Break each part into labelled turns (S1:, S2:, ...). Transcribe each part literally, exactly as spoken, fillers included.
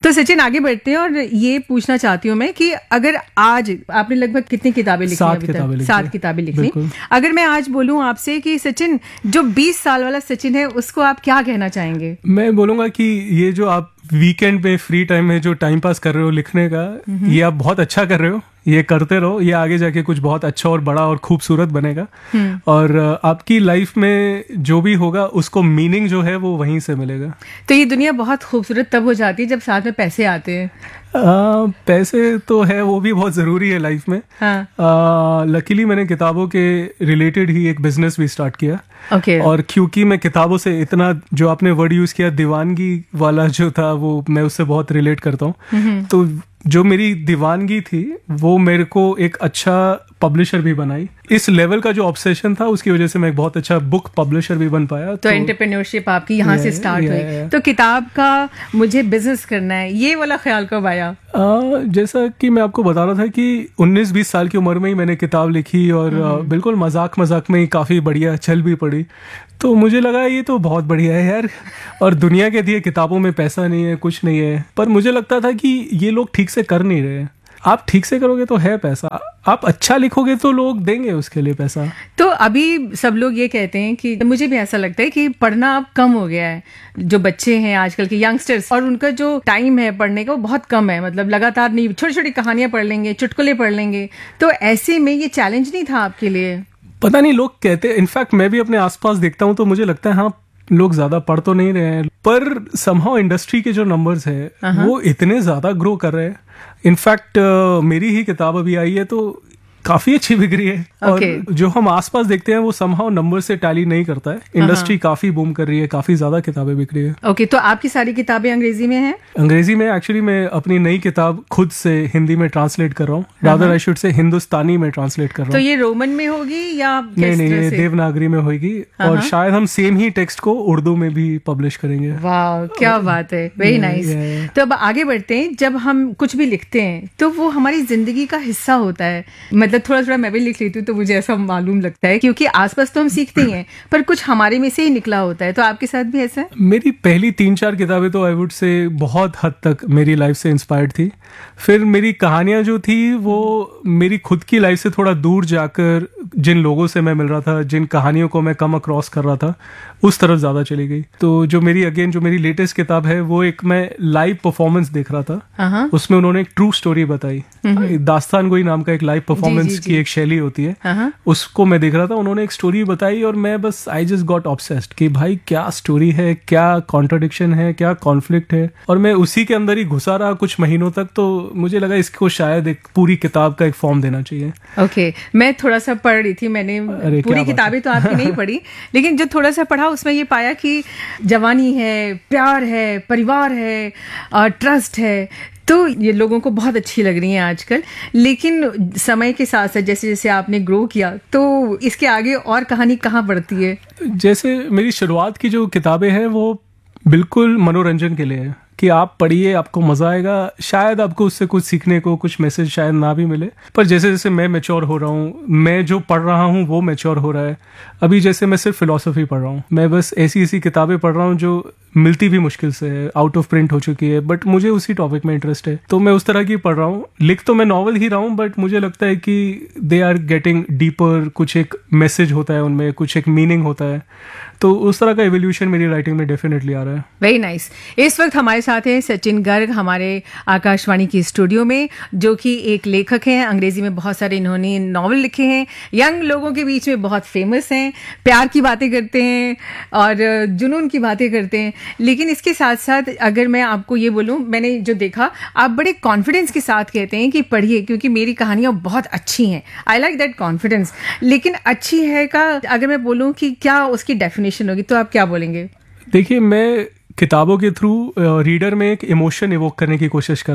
S1: तो सचिन आगे बढ़ते हैं और ये पूछना चाहती हूँ मैं कि अगर आज आपने लगभग कितनी किताबें लिखी हैं अभी तक? सात किताबें लिख ली। अगर मैं आज बोलूँ आपसे कि सचिन जो बीस साल वाला सचिन है उसको आप क्या कहना चाहेंगे?
S2: मैं बोलूंगा कि ये जो आप वीकेंड में फ्री टाइम में जो टाइम पास कर रहे हो लिखने का, ये आप बहुत अच्छा कर रहे हो, ये करते रहो, ये आगे जाके कुछ बहुत अच्छा और बड़ा और खूबसूरत बनेगा। और आपकी लाइफ में जो भी होगा उसको मीनिंग जो है वो वहीं से मिलेगा।
S1: तो ये दुनिया बहुत खूबसूरत तब हो जाती है जब साथ में पैसे आते हैं।
S2: आ, पैसे तो है, वो भी बहुत ज़रूरी है लाइफ में। हाँ। लकीली मैंने किताबों के रिलेटेड ही एक बिजनेस भी स्टार्ट किया।
S1: okay.
S2: और क्योंकि मैं किताबों से इतना, जो आपने वर्ड यूज़ किया दीवानगी वाला जो था, वो मैं उससे बहुत रिलेट करता हूँ। तो जो मेरी दीवानगी थी वो मेरे को एक अच्छा पब्लिशर भी बनाई। इस लेवल का जो ऑब्सेशन था उसकी वजह से मैं एक बहुत अच्छा बुक पब्लिशर भी बन पाया।
S1: तो एंटरप्रेन्योरशिप आपकी यहाँ से स्टार्ट हुई। तो किताब का मुझे बिजनेस करना है, ये वाला ख्याल कब आया?
S2: आ, जैसा कि मैं आपको बता रहा था कि उन्नीस बीस साल की उम्र में ही मैंने किताब लिखी और आ, बिल्कुल मजाक मजाक में ही काफ़ी बढ़िया चल भी पड़ी। तो मुझे लगा ये तो बहुत बढ़िया है यार, और दुनिया के दिए किताबों में पैसा नहीं है, कुछ नहीं है। पर मुझे लगता था कि ये लोग ठीक से कर नहीं रहे। आप ठीक से करोगे तो है पैसा, आप अच्छा लिखोगे तो लोग देंगे उसके लिए पैसा।
S1: तो अभी सब लोग ये कहते हैं कि मुझे भी ऐसा लगता है कि पढ़ना अब कम हो गया है। जो बच्चे हैं आजकल के यंगस्टर्स, और उनका जो टाइम है पढ़ने का वो बहुत कम है। मतलब लगातार नहीं, छोटी छोटी कहानियां पढ़ लेंगे, चुटकुले पढ़ लेंगे। तो ऐसे में ये चैलेंज नहीं था आपके लिए?
S2: पता नहीं, लोग कहते हैं, इनफैक्ट मैं भी अपने आसपास देखता हूँ तो मुझे लगता है हाँ लोग ज्यादा पढ़ तो नहीं रहे हैं, पर समहाउ इंडस्ट्री के जो नंबर्स है वो इतने ज्यादा ग्रो कर रहे हैं। इनफैक्ट uh, मेरी ही किताब अभी आई है तो काफी अच्छी बिक रही है।
S1: okay.
S2: और जो हम आसपास देखते हैं वो समहाउ नंबर से टैली नहीं करता है। इंडस्ट्री काफी बूम कर रही है, काफी ज्यादा किताबें बिक रही है।
S1: ओके okay, तो आपकी सारी किताबें अंग्रेजी में हैं?
S2: अंग्रेजी में एक्चुअली मैं अपनी नई किताब खुद से हिंदी में ट्रांसलेट कर रहा हूँ। रादर आई शुड से हिंदुस्तानी में ट्रांसलेट कर रहा हूँ।
S1: तो ये रोमन में होगी या
S2: नहीं? नहीं, ये देवनागरी में होगी और शायद हम सेम ही टेक्स्ट को उर्दू में भी पब्लिश करेंगे।
S1: वाह, क्या बात है, वेरी नाइस। तो अब आगे बढ़ते हैं। जब हम कुछ भी लिखते हैं तो वो हमारी जिंदगी का हिस्सा होता है। मतलब थोड़ा थोड़ा मैं भी लिख लेती हूँ तो मुझे ऐसा मालूम लगता है, क्योंकि आसपास तो हम सीखते ही हैं पर कुछ हमारे में से ही निकला होता है। तो आपके साथ भी ऐसा है?
S2: मेरी पहली तीन चार किताबें तो आई वुड से बहुत हद तक मेरी लाइफ से इंस्पायर्ड थी। फिर मेरी कहानियां जो थी वो मेरी खुद की लाइफ से थोड़ा दूर जाकर जिन लोगों से मैं मिल रहा था, जिन कहानियों को मैं कम अक्रॉस कर रहा था, उस तरफ ज्यादा चली गई। तो जो मेरी अगेन जो मेरी लेटेस्ट किताब है वो एक मैं लाइव परफॉर्मेंस देख रहा था। उसमें उन्होंने एक ट्रू स्टोरी बताई। दास्तान गोई नाम का एक लाइव परफॉर्मेंस की एक शैली होती है, उसको मैं देख रहा था। उन्होंने एक स्टोरी बताई और मैं बस आई जस्ट गॉट ऑब्सेस्ड कि भाई क्या स्टोरी है, क्या कॉन्ट्रडिक्शन है, क्या कॉन्फ्लिक्ट है। और मैं उसी के अंदर ही घुसा रहा कुछ महीनों तक। तो मुझे लगा इसको शायद एक पूरी किताब का एक फॉर्म देना चाहिए।
S1: Okay okay. मैं थोड़ा सा पढ़ रही थी, मैंने पूरी किताबें तो आपकी नहीं पढ़ी, लेकिन जो थोड़ा सा पढ़ा उसमें ये पाया कि जवानी है, प्यार है, परिवार है, ट्रस्ट है, तो ये लोगों को बहुत अच्छी लग रही हैं आजकल। लेकिन समय के साथ साथ जैसे जैसे आपने ग्रो किया तो इसके आगे और कहानी कहाँ बढ़ती है?
S2: जैसे मेरी शुरुआत की जो किताबें हैं वो बिल्कुल मनोरंजन के लिए है कि आप पढ़िए, आपको मजा आएगा। शायद आपको उससे कुछ सीखने को, कुछ मैसेज शायद ना भी मिले, पर जैसे जैसे मैं मैच्योर हो रहा हूँ, मैं जो पढ़ रहा हूँ वो मैच्योर हो रहा है। अभी जैसे मैं सिर्फ फिलॉसफी पढ़ रहा हूँ, मैं बस ऐसी ऐसी किताबें पढ़ रहा हूँ जो मिलती भी मुश्किल से है, आउट ऑफ प्रिंट हो चुकी है, बट मुझे उसी टॉपिक में इंटरेस्ट है तो मैं उस तरह की पढ़ रहा हूँ। लिख तो मैं नॉवल ही रहा हूँ, बट मुझे लगता है कि दे आर गेटिंग डीपर, कुछ एक मैसेज होता है उनमें, कुछ एक मीनिंग होता है। तो उस तरह का एवोल्यूशन मेरी राइटिंग में डेफिनेटली आ रहा है।
S1: Very nice. इस वक्त हमारे साथ हैं सचिन गर्ग हमारे आकाशवाणी की स्टूडियो में, जो कि एक लेखक हैं। अंग्रेजी में बहुत सारे इन्होंने नॉवल लिखे हैं, यंग लोगों के बीच में बहुत फेमस हैं, प्यार की बातें करते हैं और जुनून की बातें करते हैं। लेकिन इसके साथ साथ अगर मैं आपको ये बोलूँ, मैंने जो देखा, आप बड़े कॉन्फिडेंस के साथ कहते हैं कि पढ़िए क्योंकि मेरी कहानियाँ बहुत अच्छी हैं। I like that confidence. लेकिन अच्छी है का अगर मैं बोलूँ कि क्या उसकी डेफिनेशन होगी तो आप क्या बोलेंगे?
S2: देखिए, मैं किताबों के थ्रू रीडर में एक इमोशन इवोक करने की कोशिश कर रहा हूँ।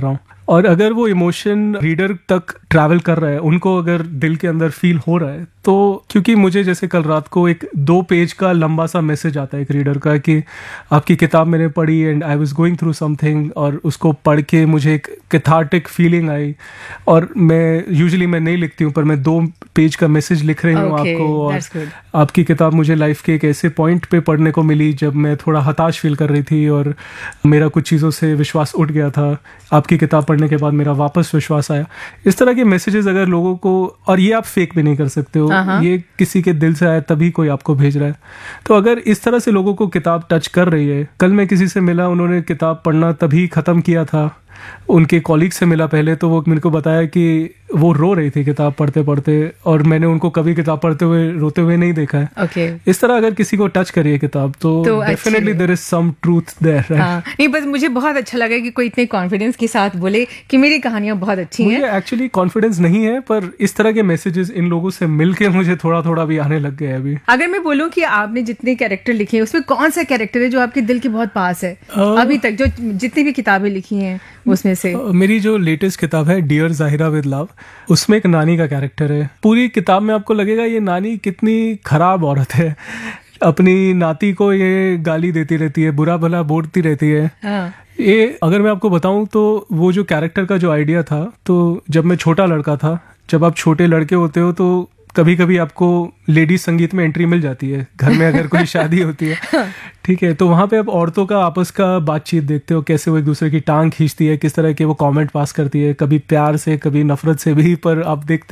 S2: और अगर वो इमोशन रीडर तक ट्रैवल कर रहा है, उनको अगर दिल के अंदर फील हो रहा है, तो क्योंकि मुझे जैसे कल रात को एक दो पेज का लंबा सा मैसेज आता है एक रीडर का कि आपकी किताब मैंने पढ़ी and I was going through something, और उसको पढ़ के मुझे एक कैथार्टिक फीलिंग आई, और मैं यूजुअली मैं नहीं लिखती हूँ पर मैं दो पेज का मैसेज लिख रही हूँ
S1: Okay,
S2: आपको, और
S1: that's good.
S2: आपकी किताब मुझे लाइफ के एक ऐसे पॉइंट पे पढ़ने को मिली जब मैं थोड़ा हताश फील कर रही थी और मेरा कुछ चीज़ों से विश्वास उठ गया था, आपकी किताब पढ़ने के बाद मेरा वापस विश्वास आया। इस तरह के मैसेजेस अगर लोगों को, और ये आप फेक भी नहीं कर सकते हो,
S1: हाँ।
S2: ये किसी के दिल से आया तभी कोई आपको भेज रहा है। तो अगर इस तरह से लोगों को किताब टच कर रही है, कल मैं किसी से मिला, उन्होंने किताब पढ़ना तभी ख़त्म किया था, उनके कॉलीग से मिला पहले, तो वो मेरे को बताया कि वो रो रही थी किताब पढ़ते पढ़ते, और मैंने उनको कभी किताब पढ़ते हुए रोते हुए नहीं देखा है।
S1: okay.
S2: इस तरह अगर किसी को टच करिए किताब तो definitely there is some truth there.
S1: हाँ, नहीं बस मुझे बहुत अच्छा लगा कि कोई इतने कॉन्फिडेंस के साथ बोले कि मेरी कहानियां बहुत अच्छी हैं।
S2: मुझे एक्चुअली कॉन्फिडेंस नहीं है, पर इस तरह के मैसेजेस इन लोगों से मिलके मुझे थोड़ा थोड़ा भी आने लग गए अभी।
S1: अगर मैं बोलूं कि आपने जितने कैरेक्टर लिखे हैं उसमें कौन सा कैरेक्टर है जो आपके दिल के बहुत पास है अभी तक, जो जितनी भी किताबें लिखी हैं उसमें से?
S2: मेरी जो लेटेस्ट किताब है डियर जाहिरा विद लव, उसमें एक नानी का कैरेक्टर है। पूरी किताब में आपको लगेगा ये नानी कितनी खराब औरत है, अपनी नाती को ये गाली देती रहती है, बुरा भला बोलती रहती है।
S1: हाँ.
S2: ये अगर मैं आपको बताऊं तो वो जो कैरेक्टर का जो आइडिया था, तो जब मैं छोटा लड़का था, जब आप छोटे लड़के होते हो तो कभी कभी आपको लेडीज संगीत में एंट्री मिल जाती है, घर में अगर कोई शादी होती है, ठीक है, तो वहाँ पे आप औरतों का आपस का बातचीत देखते हो, कैसे वो एक दूसरे की टांग खींचती है, किस तरह के वो कमेंट पास करती है, कभी प्यार से कभी नफरत से भी, पर आप देखते